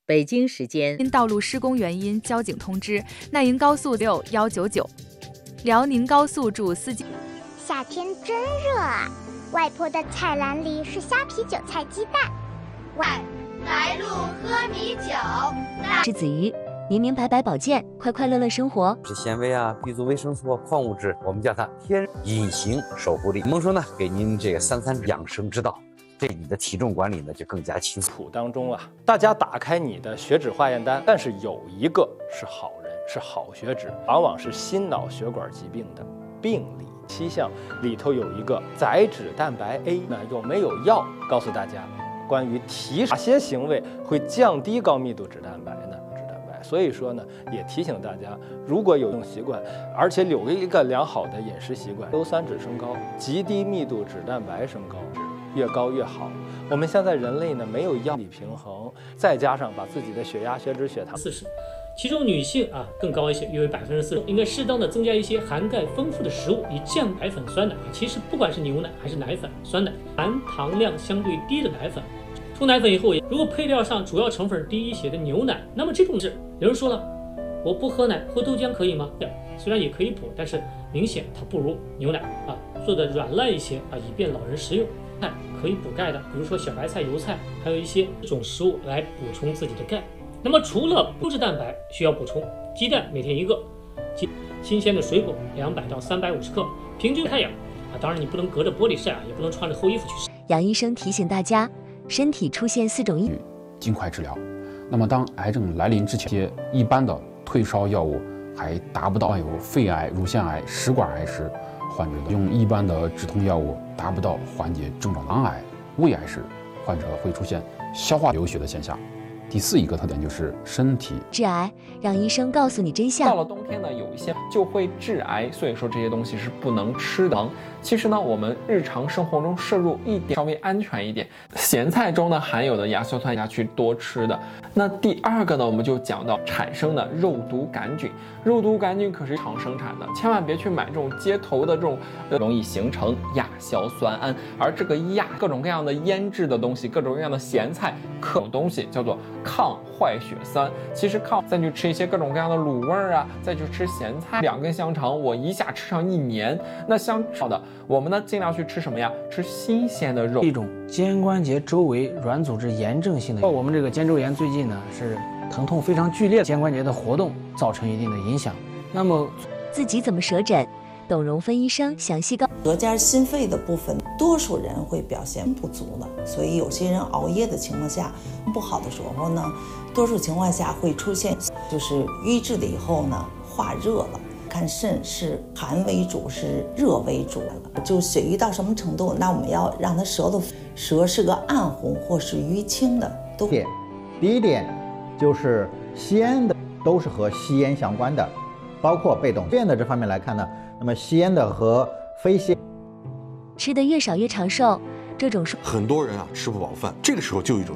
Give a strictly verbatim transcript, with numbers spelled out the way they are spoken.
北京时间， 因道路施工原因，交警通知奈营高速六一九九，辽宁高速主司机。 夏天真热啊！外婆的菜篮里是虾皮、韭菜、鸡蛋。 外来路喝米酒。 是子瑜，明明白白保健，快快乐乐生活。 是纤维啊、B 族维生素、矿物质，我们叫它天隐形守护力。萌叔呢，给您这个三餐养生之道。对你的体重管理呢就更加轻松。 当中啊，大家打开你的血脂化验单，但是有一个是好人，是好血脂，往往是心脑血管疾病的病理七项里头有一个载脂蛋白 A， 那有没有药？告诉大家，关于提哪些行为会降低高密度脂蛋白呢？脂蛋白，所以说呢，也提醒大家，如果有用习惯，而且有一个良好的饮食习惯，硫酸脂升高，极低密度脂蛋白升高。越高越好。我们现在人类呢没有药理平衡，再加上把自己的血压、血脂、血糖四十，其中女性啊更高一些，约为百分之四十。应该适当的增加一些含钙丰富的食物，以降奶粉、酸奶。其实不管是牛奶还是奶粉、酸奶，含糖量相对低的奶粉，出奶粉以后，如果配料上主要成分低一些的牛奶，那么这种是有人说了，我不喝奶，喝豆浆可以吗？虽然也可以补，但是明显它不如牛奶啊做的软烂一些啊，以便老人食用。可以补钙的，比如说小白菜、油菜，还有一些这种食物来补充自己的钙。那么除了优质蛋白需要补充，鸡蛋每天一个，新鲜的水果两百到三百五十克，平均太阳啊，当然你不能隔着玻璃晒啊，也不能穿着厚衣服去晒。 杨医生提醒大家，身体出现四种异， 尽快治疗。那么当癌症来临之前，些一般的退烧药物还达不到有肺癌、乳腺癌、食管癌时，患者用一般的止痛药物达不到缓解症状。囊癌、胃癌时，患者会出现消化流血的现象。第四一个特点就是身体致癌，让医生告诉你真相。 到了冬天呢，有一些就会致癌，所以说这些东西是不能吃的。其实呢，我们日常生活中摄入一点稍微安全一点。咸菜中呢含有的亚硝酸，要去多吃的。那第二个呢，我们就讲到产生的肉毒杆菌。肉毒杆菌可是常生产的，千万别去买这种街头的这种，呃、容易形成亚硝酸胺。而这个亚各种各样的腌制的东西，各种各样的咸菜，各种东西叫做抗坏血酸。其实抗再去吃一些各种各样的卤味儿啊，再去吃咸菜，两根香肠我一下吃上一年。那相好的，我们呢尽量去吃什么呀？吃新鲜的肉。 一种肩关节周围软组织炎症性的，我们这个肩周炎最近呢是疼痛非常剧烈，肩关节的活动造成一定的影响。那么自己怎么舌诊？董荣芬医生详细告。 舌尖心肺的部分，多数人会表现不足了，所以有些人熬夜的情况下，不好的时候呢，多数情况下会出现就是瘀滞了以后呢化热了。看肾是寒为主，是热为主了。就血瘀到什么程度，那我们要让它舌头舌是个暗红或是淤青的。都点，第一点就是吸烟的都是和吸烟相关的，包括被动吸烟的这方面来看呢，那么吸烟的和非吸吃的越少越长寿，这种说很多人啊吃不饱饭，这个时候就有一种